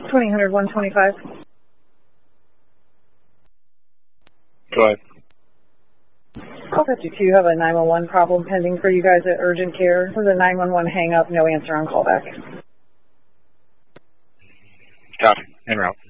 2000 125. Go ahead. Call 52, you have a 911 problem pending for you guys at urgent care. This is a 911 hang up, no answer on callback. Copy. En route.